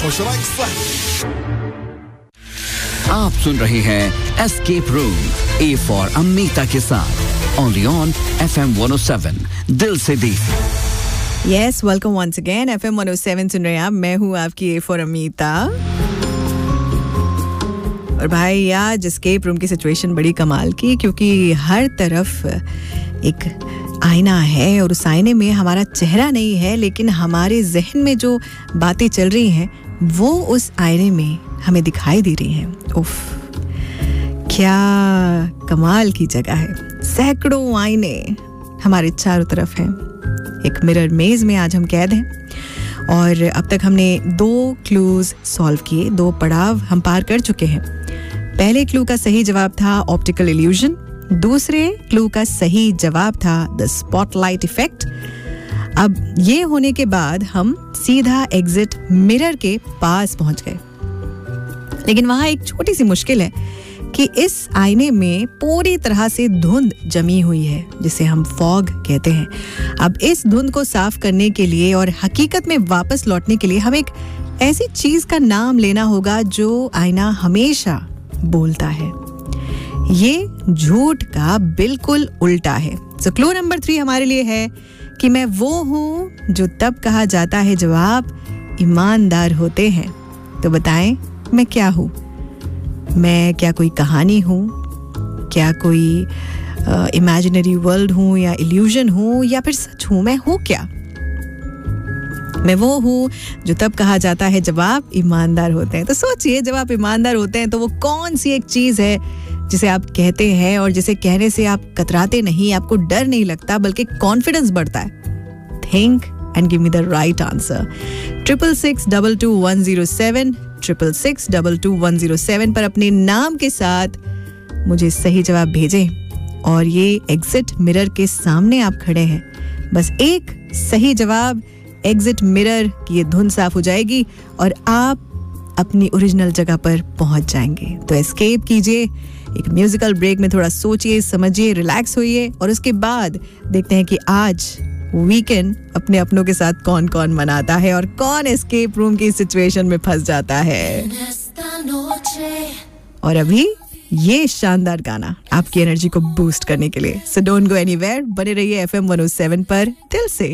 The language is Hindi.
आप सुन रहे हैं escape room A for Amita के साथ ओनली ऑन FM 107 दिल से दी। Yes, welcome once again. FM 107 सुन रहे हैं आप. मैं हूँ आपकी ए फॉर अमीता. और भाई आज एस्केप रूम की सिचुएशन बड़ी कमाल की, क्योंकि हर तरफ एक आईना है और उस आईने में हमारा चेहरा नहीं है, लेकिन हमारे जहन में जो बातें चल रही हैं वो उस आईने में हमें दिखाई दे रही हैं. उफ, क्या कमाल की जगह है. सैकड़ों आईने हमारे चारों तरफ हैं. एक मिरर मेज में आज हम कैद हैं और अब तक हमने 2 क्लूज सॉल्व किए. 2 पड़ाव हम पार कर चुके हैं. पहले क्लू का सही जवाब था ऑप्टिकल इल्यूजन. दूसरे क्लू का सही जवाब था द स्पॉटलाइट इफेक्ट. अब ये होने के बाद हम सीधा एग्जिट मिरर के पास पहुंच गए. लेकिन वहां एक छोटी सी मुश्किल है कि इस आईने में पूरी तरह से धुंध जमी हुई है, जिसे हम फॉग कहते हैं. अब इस धुंध को साफ करने के लिए और हकीकत में वापस लौटने के लिए हम एक ऐसी चीज का नाम लेना होगा जो आईना हमेशा बोलता है. ये झूठ का बिल्कुल उल्टा है. सो क्लू नंबर 3 हमारे लिए है कि मैं वो हूं जो तब कहा जाता है जब आप ईमानदार होते हैं. तो बताएं मैं क्या हूं? मैं क्या कोई कहानी हूं? क्या कोई इमेजिनरी वर्ल्ड हूं या इल्यूजन हूं या फिर सच हूं? मैं हूं क्या? मैं वो हूं जो तब कहा जाता है जब आप ईमानदार होते हैं. तो सोचिए, जब आप ईमानदार होते हैं तो वो कौन सी एक चीज है जिसे आप कहते हैं और जिसे कहने से आप कतराते नहीं, आपको डर नहीं लगता, बल्कि कॉन्फिडेंस बढ़ता है. Think and give me the right answer. 666222107 666222107 पर अपने नाम के साथ मुझे सही जवाब भेजें. और ये एग्जिट मिरर के सामने आप खड़े हैं. बस एक सही जवाब, एग्जिट मिरर की ये धुंध साफ हो जाएगी और आप अपनी ओरिजिनल जगह पर पहुंच जाएंगे. तो एस्केप कीजिए. एक म्यूजिकल ब्रेक में थोड़ा सोचिए, समझिए, रिलैक्स होइए और उसके बाद देखते हैं कि आज वीकेंड अपने अपनों के साथ कौन कौन मनाता है और कौन एस्केप रूम की सिचुएशन में फंस जाता है. और अभी ये शानदार गाना आपकी एनर्जी को बूस्ट करने के लिए. So don't go anywhere. बने रहिए FM 107 पर दिल से.